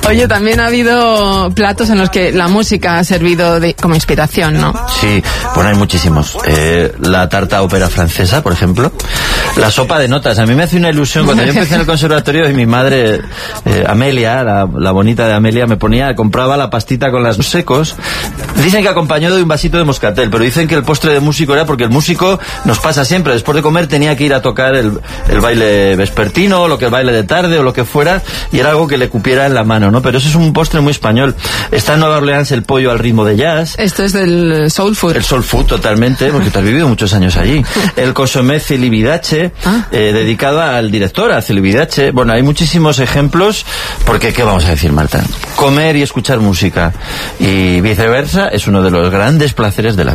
Oye, también ha habido platos en los que la música ha servido como inspiración, ¿no? Sí, bueno, hay muchísimos. La tarta ópera francesa, por ejemplo. La sopa de notas. A mí me hace una ilusión cuando yo empecé en el conservatorio y mi madre, Amelia, la bonita de Amelia, compraba la pastita con las secos. Dicen que acompañado de un vasito de moscatel, pero dicen que el postre de músico era porque el músico nos pasa siempre. Después de comer tenía que ir a tocar el baile vespertino, o lo que el baile de tarde, o lo que fuera, y era algo que le cupiera en la mano, ¿no? Pero eso es un postre muy español. Está en Nueva Orleans el pollo al ritmo de jazz. Esto es del soul food. El soul food, totalmente, porque tú has vivido muchos años allí. El consomé celibidache, dedicado al director, a Celibidache. Bueno, hay muchísimos ejemplos, porque ¿qué vamos a decir, Marta? Comer y escuchar música y viceversa es uno de los grandes placeres de la vida.